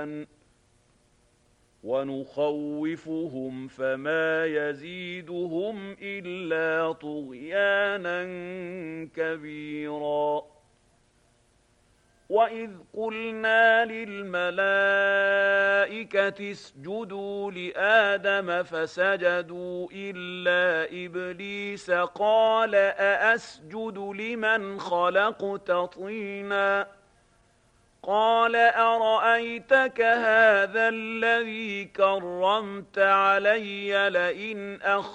طغيان ونخوفهم فما يزيدهم إلا طغيانا كبيرا وإذ قلنا للملائكة اسجدوا لآدم فسجدوا إلا إبليس قال أأسجد لمن خلقت طينا قال أرأيتك هذا الذي كرمت علي لئن